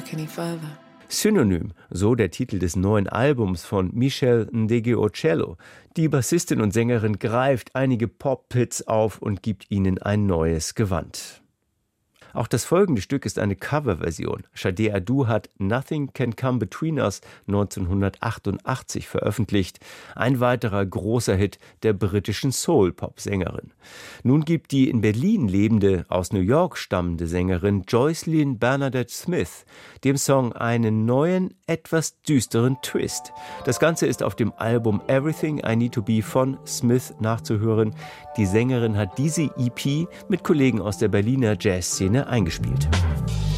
any further. Synonym, so der Titel des neuen Albums von Michelle Ndegeocello. Die Bassistin und Sängerin greift einige Pop-Hits auf und gibt ihnen ein neues Gewand. Auch das folgende Stück ist eine Coverversion. Sade Adu hat Nothing Can Come Between Us 1988 veröffentlicht. Ein weiterer großer Hit der britischen Soul-Pop-Sängerin. Nun gibt die in Berlin lebende, aus New York stammende Sängerin Joycelyn Bernadette Smith dem Song einen neuen, etwas düsteren Twist. Das Ganze ist auf dem Album Everything I Need to Be von Smith nachzuhören. Die Sängerin hat diese EP mit Kollegen aus der Berliner Jazzszene eingespielt.